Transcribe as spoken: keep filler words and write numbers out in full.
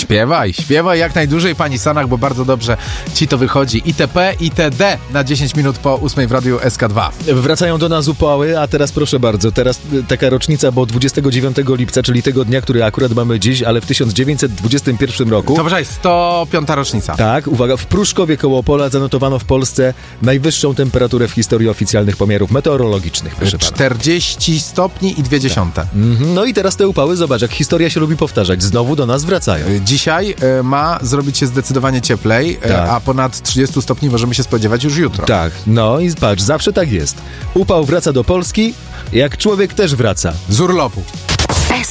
Śpiewaj, śpiewaj jak najdłużej, pani Sanach, bo bardzo dobrze ci to wychodzi. itp. itd. na dziesięć minut po ósmej w Radiu S K dwa. Wracają do nas upały, a teraz proszę bardzo, teraz taka rocznica, bo dwudziestego dziewiątego lipca, czyli tego dnia, który akurat mamy dziś, ale w tysiąc dziewięćset dwudziestym pierwszym roku. To może jest sto piąta rocznica. Tak, uwaga, w Pruszkowie koło Opola zanotowano w Polsce najwyższą temperaturę w historii oficjalnych pomiarów meteorologicznych. Proszę pana. czterdzieści stopni i dwie dziesiąte. Mhm. No i teraz te upały, zobacz, jak historia się lubi powtarzać, znowu do nas wracają. Dzisiaj y, ma zrobić się zdecydowanie cieplej, y, Tak. a ponad trzydzieści stopni możemy się spodziewać już jutro. Tak, no i patrz, zawsze tak jest. Upał wraca do Polski, jak człowiek też wraca. Z urlopu.